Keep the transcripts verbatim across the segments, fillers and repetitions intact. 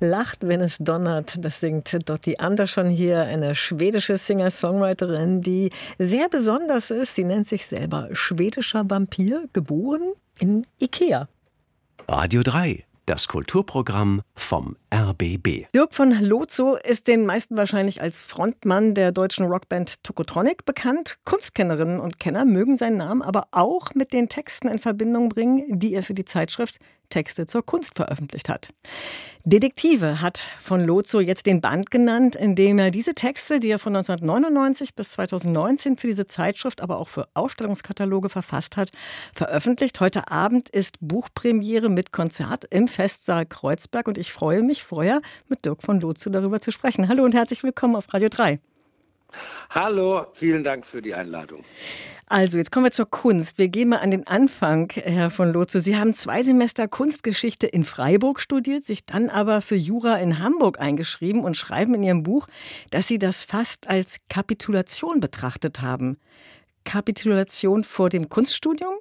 Lacht, wenn es donnert. Das singt Dotti Andersson hier, eine schwedische Singer-Songwriterin, die sehr besonders ist. Sie nennt sich selber schwedischer Vampir, geboren in Ikea. Radio drei, das Kulturprogramm vom R B B. Dirk von Lozo ist den meisten wahrscheinlich als Frontmann der deutschen Rockband Tokotronic bekannt. Kunstkennerinnen und Kenner mögen seinen Namen aber auch mit den Texten in Verbindung bringen, die er für die Zeitschrift Texte zur Kunst veröffentlicht hat. Detektive hat von Lozo jetzt den Band genannt, in dem er diese Texte, die er von neunzehnhundertneunundneunzig bis zweitausendneunzehn für diese Zeitschrift, aber auch für Ausstellungskataloge verfasst hat, veröffentlicht. Heute Abend ist Buchpremiere mit Konzert im Festsaal Kreuzberg und ich freue mich vorher, mit Dirk von Lozo darüber zu sprechen. Hallo und herzlich willkommen auf Radio drei. Hallo, vielen Dank für die Einladung. Also, jetzt kommen wir zur Kunst. Wir gehen mal an den Anfang, Herr von Lozo. Sie haben zwei Semester Kunstgeschichte in Freiburg studiert, sich dann aber für Jura in Hamburg eingeschrieben und schreiben in Ihrem Buch, dass Sie das fast als Kapitulation betrachtet haben. Kapitulation vor dem Kunststudium?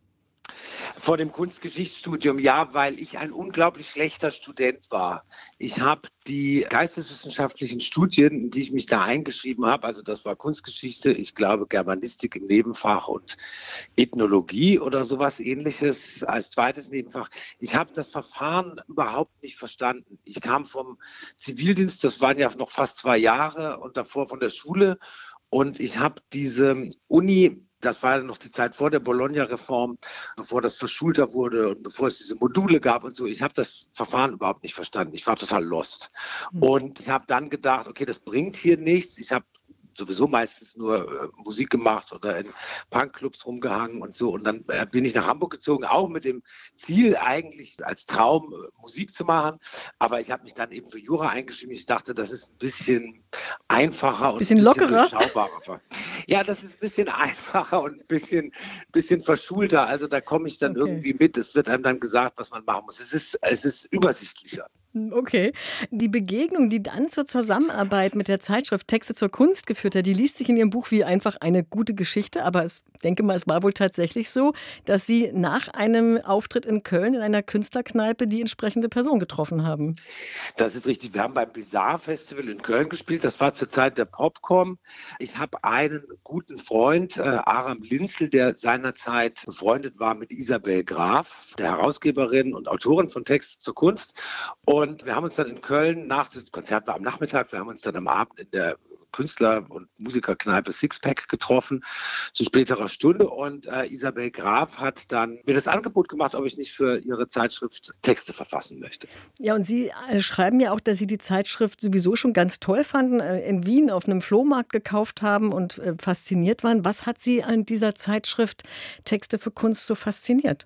Vor dem Kunstgeschichtsstudium, ja, weil ich ein unglaublich schlechter Student war. Ich habe die geisteswissenschaftlichen Studien, in die ich mich da eingeschrieben habe, also das war Kunstgeschichte, ich glaube Germanistik im Nebenfach und Ethnologie oder sowas Ähnliches als zweites Nebenfach. Ich habe das Verfahren überhaupt nicht verstanden. Ich kam vom Zivildienst, das waren ja noch fast zwei Jahre, und davor von der Schule, und ich habe diese Uni. Das war noch die Zeit vor der Bologna-Reform, bevor das verschulter wurde und bevor es diese Module gab und so. Ich habe das Verfahren überhaupt nicht verstanden. Ich war total lost. Mhm. Und ich habe dann gedacht, okay, das bringt hier nichts. Ich habe sowieso meistens nur äh, Musik gemacht oder in Punkclubs rumgehangen und so. Und dann äh, bin ich nach Hamburg gezogen, auch mit dem Ziel eigentlich als Traum äh, Musik zu machen. Aber ich habe mich dann eben für Jura eingeschrieben. Ich dachte, das ist ein bisschen einfacher und bisschen ein bisschen lockerer. Durchschaubarer. Ja, das ist ein bisschen einfacher und ein bisschen, bisschen verschulter. Also da komme ich dann okay. irgendwie mit. Es wird einem dann gesagt, was man machen muss. Es ist, es ist übersichtlicher. Okay. Die Begegnung, die dann zur Zusammenarbeit mit der Zeitschrift Texte zur Kunst geführt hat, die liest sich in Ihrem Buch wie einfach eine gute Geschichte. Aber ich denke mal, es war wohl tatsächlich so, dass Sie nach einem Auftritt in Köln in einer Künstlerkneipe die entsprechende Person getroffen haben. Das ist richtig. Wir haben beim Bizarre Festival in Köln gespielt. Das war zur Zeit der Popcom. Ich habe einen guten Freund, äh, Aram Linzel, der seinerzeit befreundet war mit Isabel Graf, der Herausgeberin und Autorin von Texte zur Kunst. Und wir haben uns dann in Köln, nach das Konzert war am Nachmittag, wir haben uns dann am Abend in der Künstler- und Musikerkneipe Sixpack getroffen, zu späterer Stunde. Und äh, Isabel Graf hat dann mir das Angebot gemacht, ob ich nicht für ihre Zeitschrift Texte verfassen möchte. Ja, und Sie äh, schreiben ja auch, dass Sie die Zeitschrift sowieso schon ganz toll fanden, äh, in Wien auf einem Flohmarkt gekauft haben und äh, fasziniert waren. Was hat Sie an dieser Zeitschrift Texte für Kunst so fasziniert?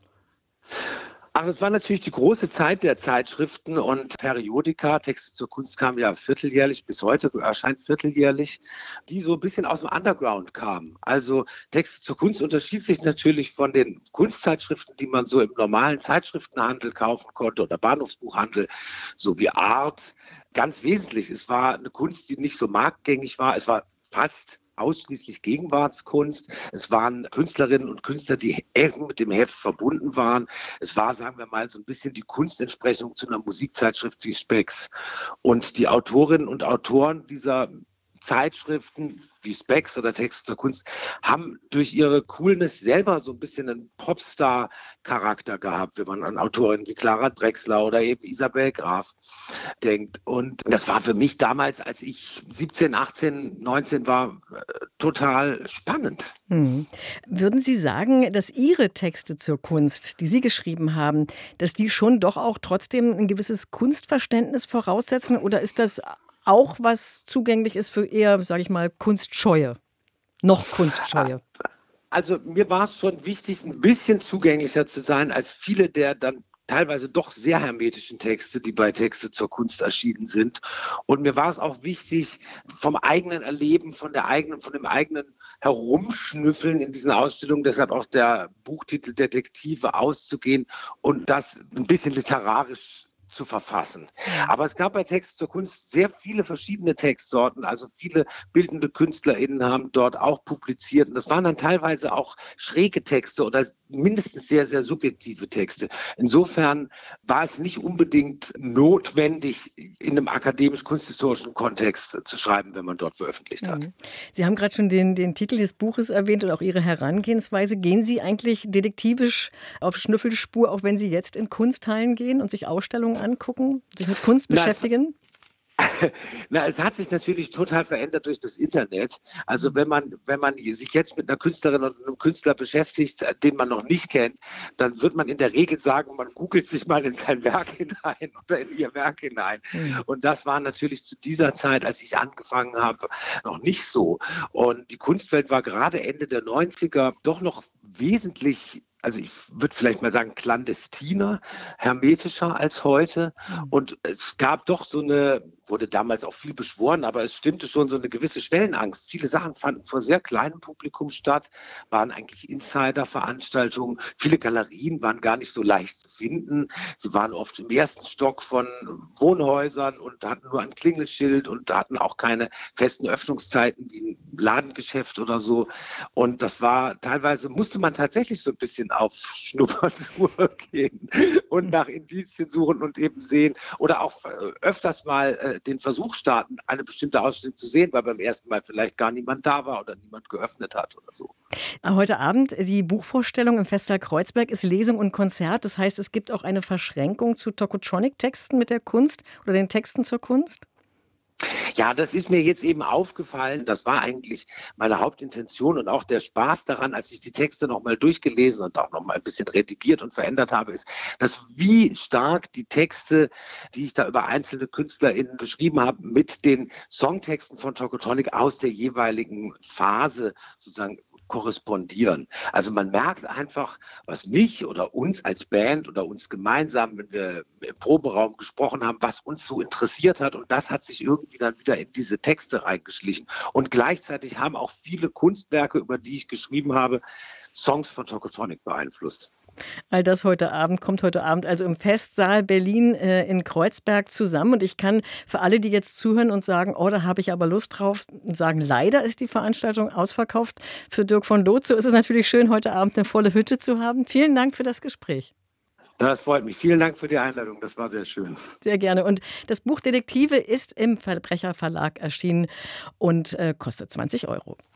Ach, es war natürlich die große Zeit der Zeitschriften und Periodika. Texte zur Kunst kamen ja vierteljährlich, bis heute erscheint vierteljährlich, die so ein bisschen aus dem Underground kamen. Also Texte zur Kunst unterschied sich natürlich von den Kunstzeitschriften, die man so im normalen Zeitschriftenhandel kaufen konnte oder Bahnhofsbuchhandel, so wie Art. Ganz wesentlich, es war eine Kunst, die nicht so marktgängig war. Es war fast ausschließlich Gegenwartskunst. Es waren Künstlerinnen und Künstler, die eng mit dem Heft verbunden waren. Es war, sagen wir mal, so ein bisschen die Kunstentsprechung zu einer Musikzeitschrift wie Spex. Und die Autorinnen und Autoren dieser Zeitschriften wie Spex oder Texte zur Kunst haben durch ihre Coolness selber so ein bisschen einen Popstar-Charakter gehabt, wenn man an Autorinnen wie Clara Drechsler oder eben Isabel Graf denkt. Und das war für mich damals, als ich siebzehn, achtzehn, neunzehn war, total spannend. Hm. Würden Sie sagen, dass Ihre Texte zur Kunst, die Sie geschrieben haben, dass die schon doch auch trotzdem ein gewisses Kunstverständnis voraussetzen, oder ist das auch was zugänglich ist für eher, sage ich mal, Kunstscheue, noch Kunstscheue? Also mir war es schon wichtig, ein bisschen zugänglicher zu sein als viele der dann teilweise doch sehr hermetischen Texte, die bei Texte zur Kunst erschienen sind. Und mir war es auch wichtig, vom eigenen Erleben, von der eigenen, von dem eigenen Herumschnüffeln in diesen Ausstellungen, deshalb auch der Buchtitel Detektive, auszugehen und das ein bisschen literarisch zu verfassen. Aber es gab bei Text zur Kunst sehr viele verschiedene Textsorten, also viele bildende KünstlerInnen haben dort auch publiziert. Und das waren dann teilweise auch schräge Texte oder mindestens sehr, sehr subjektive Texte. Insofern war es nicht unbedingt notwendig, in einem akademisch-kunsthistorischen Kontext zu schreiben, wenn man dort veröffentlicht hat. Sie haben gerade schon den, den Titel des Buches erwähnt und auch Ihre Herangehensweise. Gehen Sie eigentlich detektivisch auf Schnüffelspur, auch wenn Sie jetzt in Kunsthallen gehen und sich Ausstellungen angucken, sich mit Kunst beschäftigen? Na, es hat sich natürlich total verändert durch das Internet. Also wenn man, wenn man sich jetzt mit einer Künstlerin oder einem Künstler beschäftigt, den man noch nicht kennt, dann wird man in der Regel sagen, man googelt sich mal in sein Werk hinein oder in ihr Werk hinein. Mhm. Und das war natürlich zu dieser Zeit, als ich angefangen habe, noch nicht so. Und die Kunstwelt war gerade Ende der neunziger doch noch wesentlich, also ich würde vielleicht mal sagen, clandestiner, hermetischer als heute. Und es gab doch so eine, wurde damals auch viel beschworen, aber es stimmte schon, so eine gewisse Schwellenangst. Viele Sachen fanden vor sehr kleinem Publikum statt, waren eigentlich Insider-Veranstaltungen. Viele Galerien waren gar nicht so leicht zu finden. Sie waren oft im ersten Stock von Wohnhäusern und hatten nur ein Klingelschild und hatten auch keine festen Öffnungszeiten wie ein Ladengeschäft oder so. Und das war teilweise, musste man tatsächlich so ein bisschen auf Schnuppertour gehen und nach Indizien suchen und eben sehen oder auch öfters mal äh, den Versuch starten, eine bestimmte Ausstellung zu sehen, weil beim ersten Mal vielleicht gar niemand da war oder niemand geöffnet hat oder so. Heute Abend die Buchvorstellung im Festsaal Kreuzberg ist Lesung und Konzert. Das heißt, es gibt auch eine Verschränkung zu Tokotronic-Texten mit der Kunst oder den Texten zur Kunst? Ja, das ist mir jetzt eben aufgefallen. Das war eigentlich meine Hauptintention und auch der Spaß daran, als ich die Texte nochmal durchgelesen und auch nochmal ein bisschen redigiert und verändert habe, ist, dass wie stark die Texte, die ich da über einzelne KünstlerInnen geschrieben habe, mit den Songtexten von Tokotronic aus der jeweiligen Phase sozusagen korrespondieren. Also man merkt einfach, was mich oder uns als Band oder uns gemeinsam, wenn wir im Proberaum gesprochen haben, was uns so interessiert hat, und das hat sich irgendwie dann wieder in diese Texte reingeschlichen. Und gleichzeitig haben auch viele Kunstwerke, über die ich geschrieben habe, Songs von Tokotronic beeinflusst. All das heute Abend, kommt heute Abend also im Festsaal Berlin äh, in Kreuzberg zusammen. Und ich kann für alle, die jetzt zuhören und sagen, oh, da habe ich aber Lust drauf, sagen, leider ist die Veranstaltung ausverkauft. Für Dirk von Lozo ist es natürlich schön, heute Abend eine volle Hütte zu haben. Vielen Dank für das Gespräch. Das freut mich. Vielen Dank für die Einladung. Das war sehr schön. Sehr gerne. Und das Buch Detektive ist im Verbrecher Verlag erschienen und äh, kostet zwanzig Euro.